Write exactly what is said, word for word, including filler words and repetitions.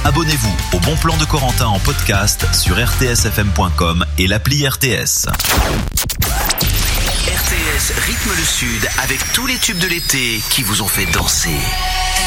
Abonnez-vous au Bon Plan de Corentin en podcast sur r t s f m point com et l'appli R T S. R T S rythme le Sud avec tous les tubes de l'été qui vous ont fait danser.